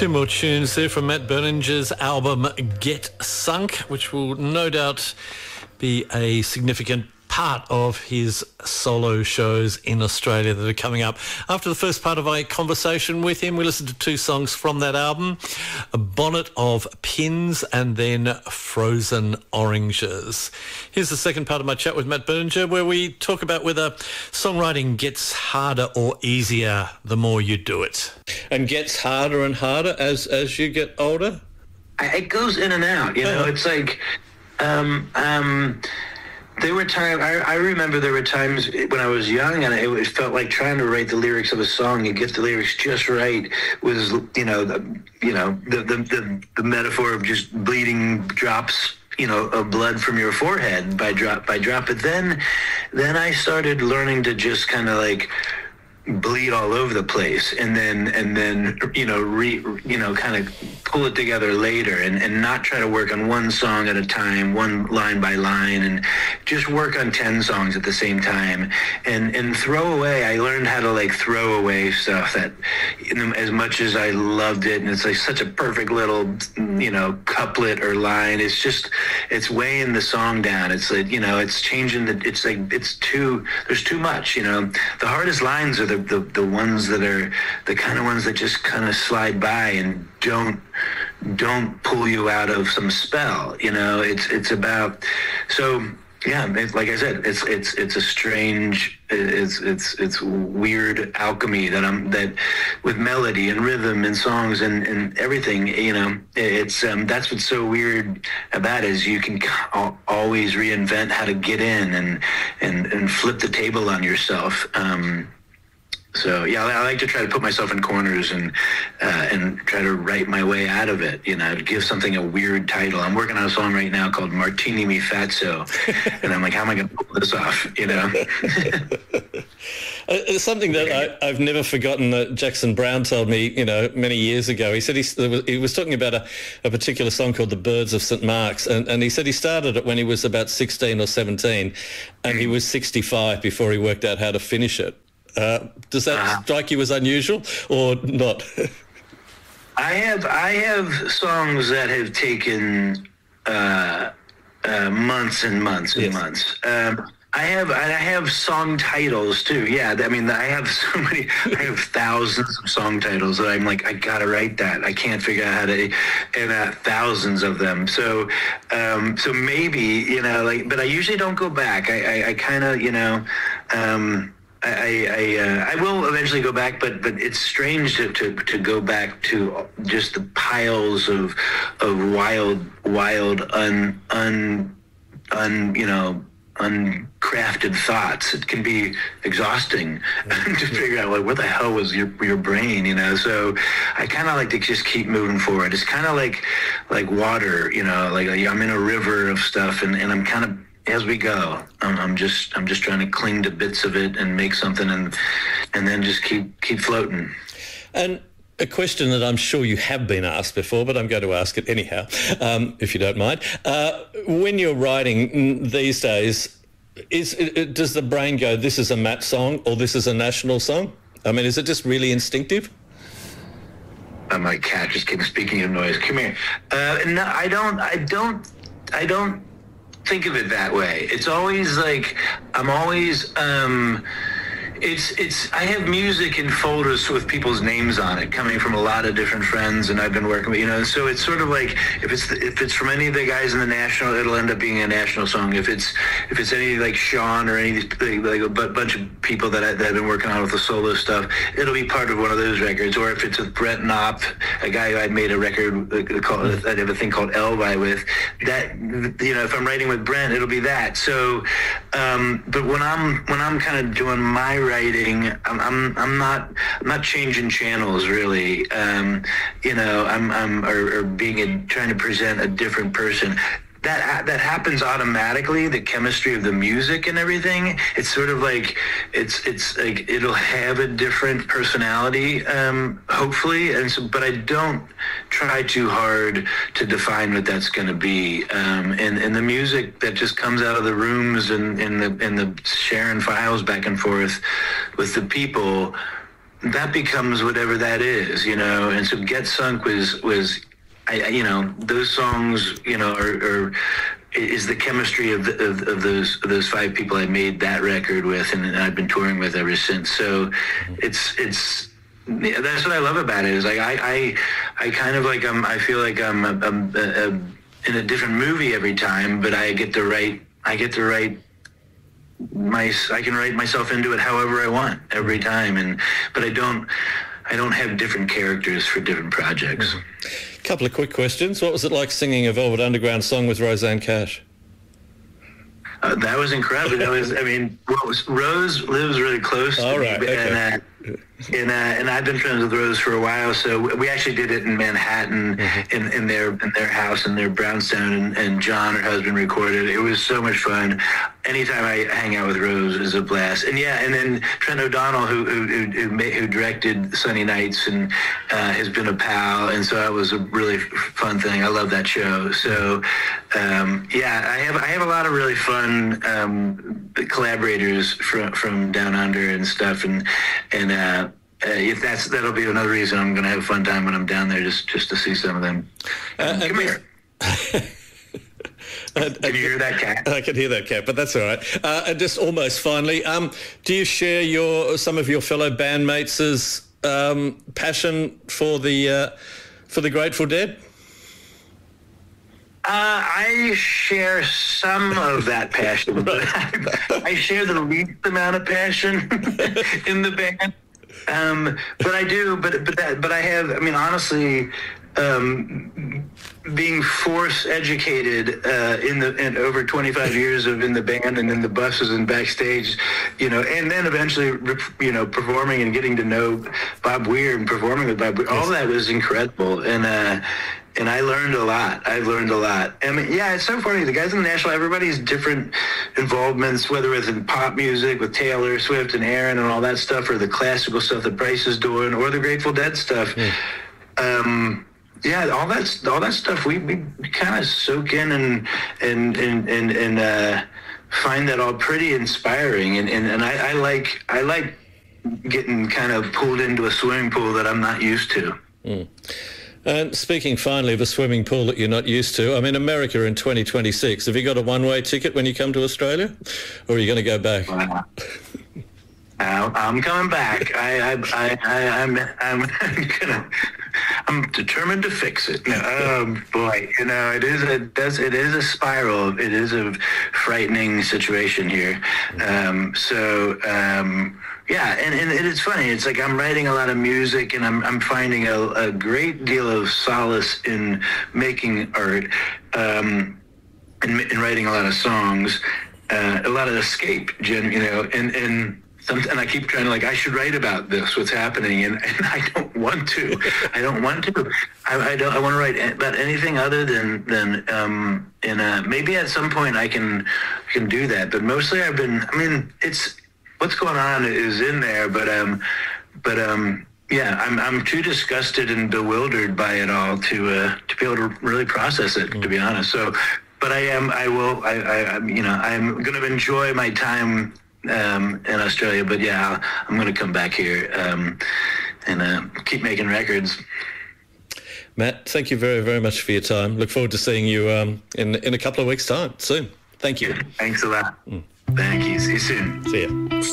Two more tunes there from Matt Berninger's album Get Sunk, which will no doubt be a significant part of his solo shows in Australia that are coming up. After the first part of my conversation with him, we listened to two songs from that album, A Bonnet of Pins and then Frozen Oranges. Here's the second part of my chat with Matt Berninger, where we talk about whether songwriting gets harder or easier the more you do it. And gets harder and harder as you get older? It goes in and out, you know. It's like... there were times, I remember there were times when I was young and it felt like trying to write the lyrics of a song and get the lyrics just right was, the metaphor of just bleeding drops, of blood from your forehead by drop by drop. But then I started learning to just kind of like bleed all over the place and then kind of pull it together later and not try to work on one song at a time, one line by line, and just work on 10 songs at the same time and throw away. I learned how to like throw away stuff that, as much as I loved it, and it's like such a perfect little couplet or line, it's weighing the song down. It's like, it's changing there's too much. The hardest lines are the ones that are the kind of ones that just kind of slide by and don't pull you out of some spell. It's about, so yeah, like I said, it's a strange, it's weird alchemy that with melody and rhythm and songs and everything, it's that's what's so weird about it, is you can always reinvent how to get in and flip the table on yourself. So yeah, I like to try to put myself in corners and try to write my way out of it. Give something a weird title. I'm working on a song right now called "Martini Mi Fatso," and I'm like, how am I going to pull this off? It's something that I've never forgotten that Jackson Browne told me, many years ago. He said he was talking about a particular song called "The Birds of St. Mark's," and he said he started it when he was about 16 or 17, and he was 65 before he worked out how to finish it. Does that strike you as unusual or not? I have songs that have taken months and months and months. I have song titles too. Yeah, I mean, I have thousands of song titles that I'm like, I gotta write that. I can't figure out how to, and thousands of them. So maybe, but I usually don't go back. I kind of, I will eventually go back, but it's strange to go back to just the piles of wild uncrafted thoughts. It can be exhausting to figure out like what the hell was your brain, So I kind of like to just keep moving forward. It's kind of like water, like I'm in a river of stuff, and I'm kind of, as we go, I'm just trying to cling to bits of it and make something, and then just keep floating. And a question that I'm sure you have been asked before, but I'm going to ask it anyhow, if you don't mind. When you're writing these days, does the brain go, this is a Matt song or this is a national song? I mean, is it just really instinctive? My cat just keeps speaking of noise. Come here. No, I don't think of it that way. It's always like I'm always I have music in folders with people's names on it, coming from a lot of different friends, and I've been working with, so it's sort of like if it's from any of the guys in the national, it'll end up being a national song. If it's any like Sean or any like a bunch of people that I've been working on with the solo stuff, it'll be part of one of those records. Or if it's with Brent Knopp, a guy who I'd made a record called, I have a thing called Elvi with, that, if I'm writing with Brent, it'll be that. So, but when I'm kind of doing my writing, I'm not changing channels really. I'm trying to present a different person. That happens automatically. The chemistry of the music and everything. It's sort of like it's like it'll have a different personality, hopefully. And so, but I don't try too hard to define what that's going to be. And the music that just comes out of the rooms and the sharing files back and forth with the people that becomes whatever that is, you know. And so Get Sunk was you know, those songs, you know, are is the chemistry of those five people I made that record with, and I've been touring with ever since. So it's that's what I love about it. Is like I kind of like I feel like I'm in a different movie every time, but I can write myself into it however I want every time, but I don't have different characters for different projects. Couple of quick questions. What was it like singing a Velvet Underground song with Rosanne Cash? That was incredible. That was, I mean, Rose lives really close to me, okay. And I've been friends with Rose for a while, so we actually did it in Manhattan, in their house in their brownstone, and John, her husband, recorded. It was so much fun. Anytime I hang out with Rose is a blast. And yeah, and then Trent O'Donnell, who directed Sunny Nights, and has been a pal, and so that was a really fun thing. I love that show. So yeah, I have a lot of really fun collaborators from down under and stuff, and if that'll be another reason I'm going to have a fun time when I'm down there, just to see some of them. Come here. Can you hear that cat? I can hear that cat, but that's all right. And just almost finally, do you share some of your fellow bandmates' passion for the Grateful Dead? I share some of that passion, but I share the least amount of passion in the band. But I do, but I have, I mean, honestly, being force educated in over 25 years of in the band and in the buses and backstage, you know, and then eventually, you know, performing and getting to know Bob Weir and performing with Bob Weir, all that was incredible. And I learned a lot. I've learned a lot. I mean, yeah, it's so funny. The guys in the National, everybody's different involvements, whether it's in pop music with Taylor Swift and Aaron and all that stuff, or the classical stuff that Bryce is doing, or the Grateful Dead stuff. Yeah, all that stuff we kind of soak in and find that all pretty inspiring. And I like getting kind of pulled into a swimming pool that I'm not used to. And speaking finally of a swimming pool that you're not used to, I'm in America in 2026. Have you got a one-way ticket when you come to Australia, or are you going to go back? I'm coming back. I'm determined to fix it. No, boy, you know, it is a spiral. It is a frightening situation here. Yeah, and it's funny. It's like I'm writing a lot of music, and I'm finding a great deal of solace in making art, and writing a lot of songs, a lot of escape, you know, and I keep trying to, like, I should write about this, what's happening, and I don't want to. I want to write about anything other than maybe at some point I can do that, but mostly it's what's going on is in there, but yeah, I'm too disgusted and bewildered by it all to be able to really process it, to be honest. So, but I'm going to enjoy my time in Australia, but yeah, I'm going to come back here and keep making records. Matt, thank you very, very much for your time. Look forward to seeing you in a couple of weeks' time soon. Thank you. Thanks a lot. Thank you. See you soon. See ya.